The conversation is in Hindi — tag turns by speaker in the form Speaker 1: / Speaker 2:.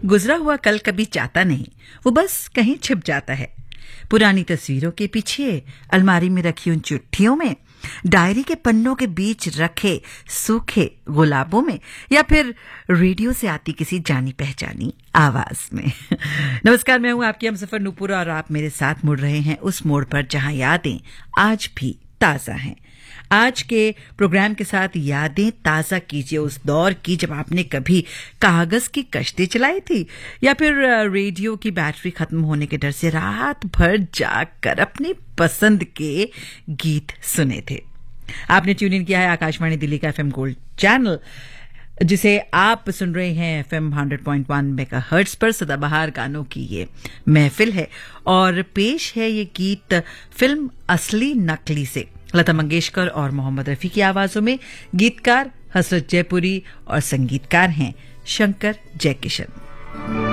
Speaker 1: गुजरा हुआ कल कभी जाता नहीं, वो बस कहीं छिप जाता है। पुरानी तस्वीरों के पीछे, अलमारी में रखी उन चिट्ठियों में, डायरी के पन्नों के बीच रखे सूखे गुलाबों में, या फिर रेडियो से आती किसी जानी पहचानी आवाज में। नमस्कार, मैं हूं आपकी हमसफर नूपुर और आप मेरे साथ मुड़ रहे हैं उस मोड़ पर जहां यादें आज भी ताजा हैं। आज के प्रोग्राम के साथ यादें ताजा कीजिए उस दौर की जब आपने कभी कागज की कश्ती चलाई थी, या फिर रेडियो की बैटरी खत्म होने के डर से रात भर जागकर अपनी पसंद के गीत सुने थे। आपने ट्यून इन किया है आकाशवाणी दिल्ली का FM गोल्ड चैनल, जिसे आप सुन रहे हैं FM 100.1 मेगाहर्ट्ज पर। सदाबहार गानों की ये महफिल है और पेश है ये गीत फिल्म असली नकली से लता मंगेशकर और मोहम्मद रफी की आवाजों में। गीतकार हसरत जयपुरी और संगीतकार हैं शंकर जयकिशन।